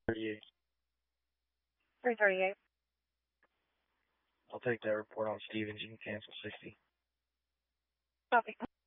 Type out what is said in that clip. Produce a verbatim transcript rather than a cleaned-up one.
thirty-eight. three thirty-eight. I'll take that report on Stevens. You can cancel sixty. Copy.